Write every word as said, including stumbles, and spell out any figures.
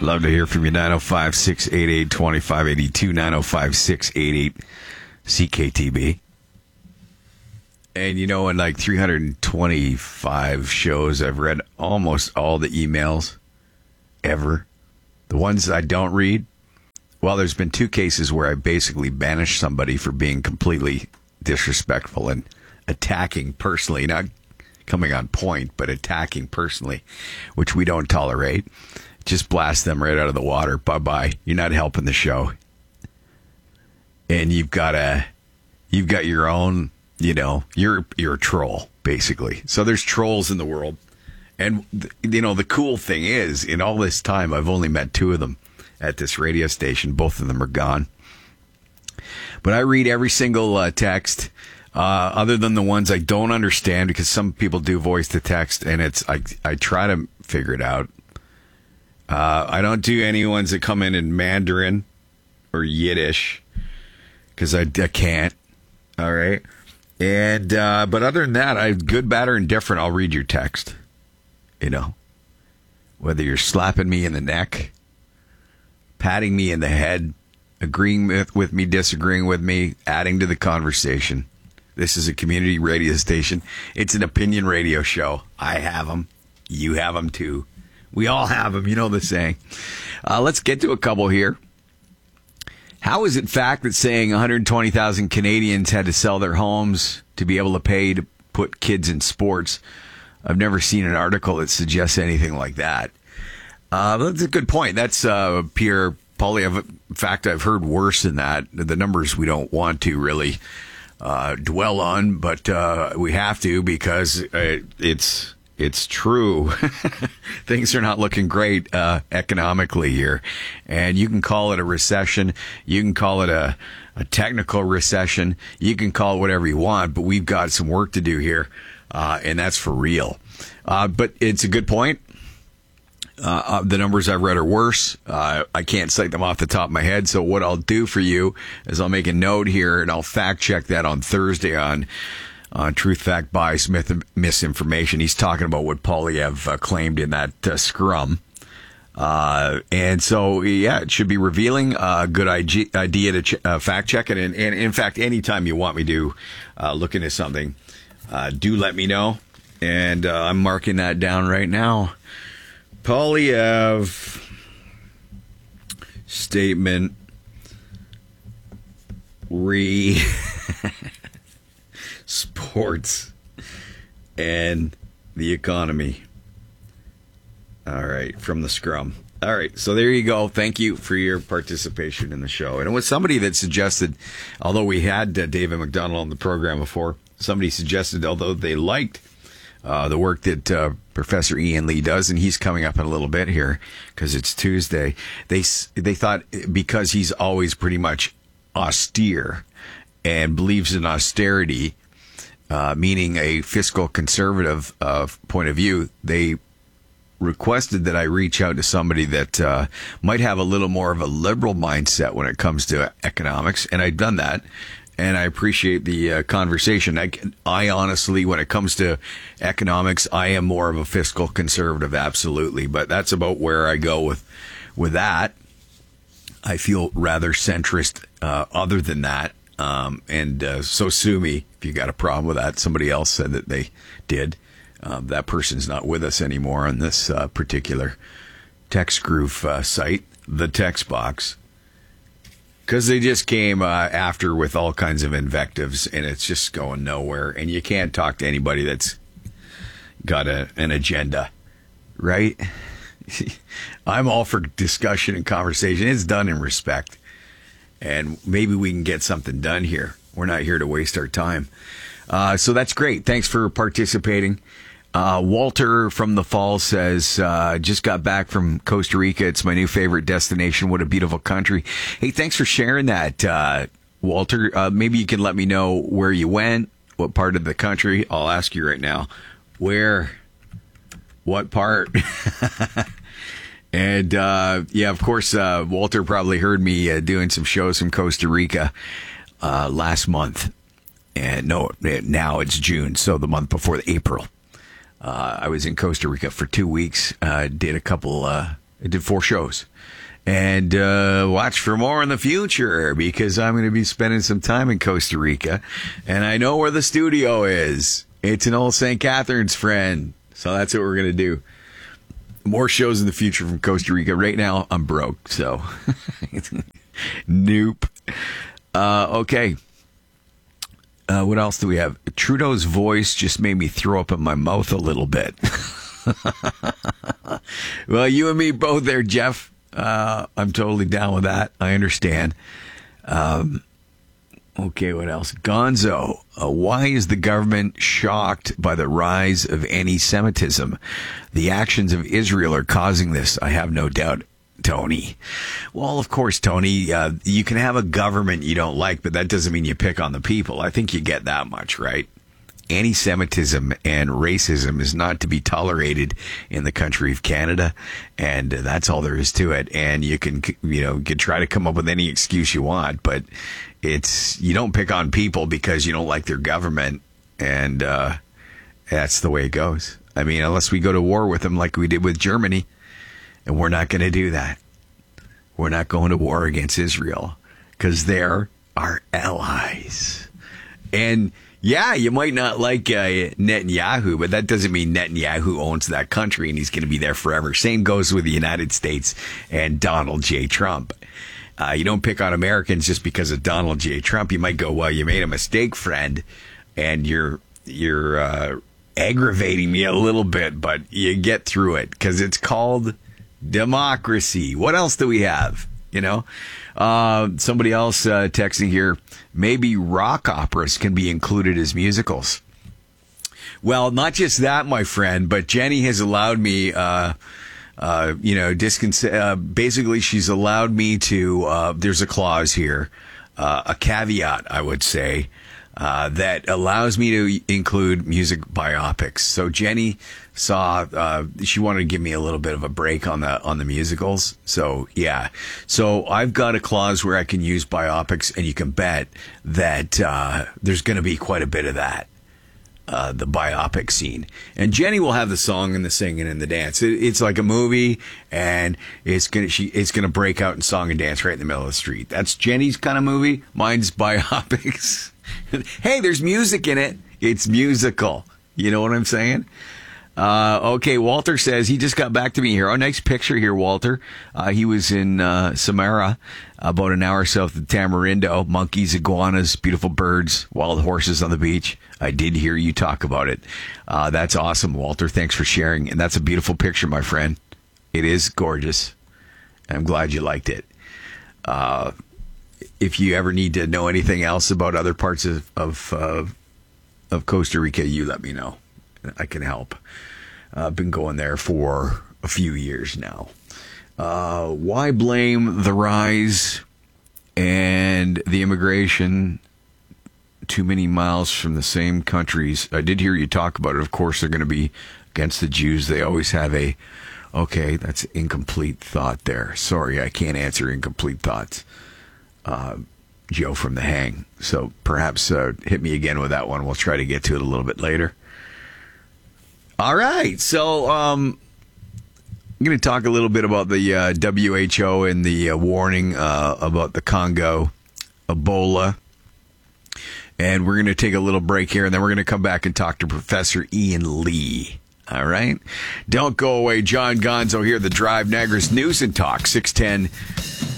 Love to hear from you. nine oh five, six eight eight, two five eight two, nine oh five, six eight eight, C K T B. And, you know, in like three hundred twenty-five shows, I've read almost all the emails ever. The ones I don't read, well, there's been two cases where I basically banished somebody for being completely disrespectful and attacking personally, not coming on point, but attacking personally, which we don't tolerate. Just blast them right out of the water. Bye-bye. You're not helping the show. And you've got a, you've got your own, you know, you're, you're a troll, basically. So there's trolls in the world. And, you know, the cool thing is, in all this time, I've only met two of them at this radio station. Both of them are gone. But I read every single uh, text, uh, other than the ones I don't understand, because some people do voice to text, and it's I, I try to figure it out. Uh, I don't do any ones that come in in Mandarin or Yiddish, because I, I can't. All right. And, uh, but other than that, I good, bad, or indifferent, I'll read your text. You know, whether you're slapping me in the neck, patting me in the head, agreeing with, with me, disagreeing with me, adding to the conversation. This is a community radio station. It's an opinion radio show. I have them. You have them too. We all have them. You know the saying. Uh, let's get to a couple here. How is it fact that saying one hundred twenty thousand Canadians had to sell their homes to be able to pay to put kids in sports? I've never seen an article that suggests anything like that. Uh, that's a good point. That's uh, Pierre Poilievre. In fact, I've heard worse than that. The numbers we don't want to really uh, dwell on, but uh, we have to because uh, it's it's true. Things are not looking great uh, economically here. And you can call it a recession. You can call it a, a technical recession. You can call it whatever you want, but we've got some work to do here. Uh, and that's for real. Uh, but it's a good point. Uh, uh, the numbers I've read are worse. Uh, I can't cite them off the top of my head. So what I'll do for you is I'll make a note here and I'll fact check that on Thursday on, on Truth, Fact, Bias, Myth, Misinformation. He's talking about what Poilievre uh, claimed in that uh, scrum. Uh, and so, yeah, it should be revealing. A uh, good idea to ch- uh, fact check it. And, and in fact, anytime you want me to uh, look into something, Uh, do let me know, and uh, I'm marking that down right now. Poilievre statement re sports and the economy. All right, from the scrum. All right, so there you go. Thank you for your participation in the show. And it was somebody that suggested, although we had uh, David McDonald on the program before, somebody suggested, although they liked uh, the work that uh, Professor Ian Lee does, and he's coming up in a little bit here because it's Tuesday, they they thought because he's always pretty much austere and believes in austerity, uh, meaning a fiscal conservative uh, point of view, they requested that I reach out to somebody that uh, might have a little more of a liberal mindset when it comes to economics, and I've done that. And I appreciate the uh, conversation. I, I honestly, when it comes to economics, I am more of a fiscal conservative, absolutely. But that's about where I go with with that. I feel rather centrist uh, other than that. Um, and uh, so sue me if you got a problem with that. Somebody else said that they did. Uh, that person's not with us anymore on this uh, particular text groove uh, site, the text box. Because they just came uh, after with all kinds of invectives, and it's just going nowhere. And you can't talk to anybody that's got a, an agenda, right? I'm all for discussion and conversation. It's done in respect. And maybe we can get something done here. We're not here to waste our time. Uh, so that's great. Thanks for participating. Uh, Walter from the Falls says, uh, just got back from Costa Rica. It's my new favorite destination. What a beautiful country. Hey, thanks for sharing that, uh, Walter. Uh, maybe you can let me know where you went, what part of the country. I'll ask you right now. Where? What part? And, uh, yeah, of course, uh, Walter probably heard me uh, doing some shows from Costa Rica uh, last month. And no, now it's June, so the month before April. Uh, I was in Costa Rica for two weeks, uh, did a couple uh, I did four shows. And uh, watch for more in the future because I'm going to be spending some time in Costa Rica. And I know where the studio is. It's an old Saint Catharines friend. So that's what we're going to do. More shows in the future from Costa Rica. Right now, I'm broke. So, nope. Uh, okay. Uh, what else do we have? Trudeau's voice just made me throw up in my mouth a little bit. Well, you and me both there, Jeff. Uh, I'm totally down with that. I understand. Um, okay, what else? Gonzo, uh, why is the government shocked by the rise of anti-Semitism? The actions of Israel are causing this, I have no doubt, Tony. Well, of course, Tony, uh, you can have a government you don't like, but that doesn't mean you pick on the people. I think you get that much, right? Anti-Semitism and racism is not to be tolerated in the country of Canada, and that's all there is to it. And you can, you know, you can try to come up with any excuse you want, but it's you don't pick on people because you don't like their government, and uh, that's the way it goes. I mean, unless we go to war with them like we did with Germany, and we're not going to do that. We're not going to war against Israel because they're our allies, and yeah, you might not like uh, Netanyahu, but that doesn't mean Netanyahu owns that country and he's going to be there forever. Same goes with the United States and Donald J. Trump. Uh, you don't pick on Americans just because of Donald J. Trump. You might go, well, you made a mistake, friend, and you're you're uh, aggravating me a little bit, but you get through it because it's called democracy. What else do we have? You know, uh, somebody else uh, texting here, maybe rock operas can be included as musicals. Well, not just that, my friend, but Jenny has allowed me, uh, uh, you know, discon- uh, basically she's allowed me to, uh, there's a clause here, uh, a caveat, I would say, uh, that allows me to include music biopics. So Jenny saw, uh, she wanted to give me a little bit of a break on the, on the musicals. So yeah. So I've got a clause where I can use biopics, and you can bet that, uh, there's going to be quite a bit of that. Uh, the biopic scene, and Jenny will have the song and the singing and the dance. It, it's like a movie, and it's gonna she it's gonna break out in song and dance right in the middle of the street. That's Jenny's kind of movie. Mine's biopics. Hey, there's music in it. It's musical. You know what I'm saying? Uh, okay, Walter says he just got back to me here. Oh, nice picture here, Walter. Uh, he was in uh, Samara, about an hour south of Tamarindo. Monkeys, iguanas, beautiful birds, wild horses on the beach. I did hear you talk about it. Uh, that's awesome, Walter. Thanks for sharing. And that's a beautiful picture, my friend. It is gorgeous. I'm glad you liked it. Uh, if you ever need to know anything else about other parts of of, uh, of Costa Rica, you let me know. I can help. I've uh, been going there for a few years now. Uh, why blame the rise and the immigration too many miles from the same countries? I did hear you talk about it. Of course, they're going to be against the Jews. They always have a, okay, that's incomplete thought there. Sorry, I can't answer incomplete thoughts. Uh, Joe from The Hang. So perhaps uh, hit me again with that one. We'll try to get to it a little bit later. All right, so um, I'm going to talk a little bit about the uh, W H O and the uh, warning uh, about the Congo Ebola. And we're going to take a little break here, and then we're going to come back and talk to Professor Ian Lee. All right? Don't go away. John Gonzo here, the Drive Niagara's News and Talk, six ten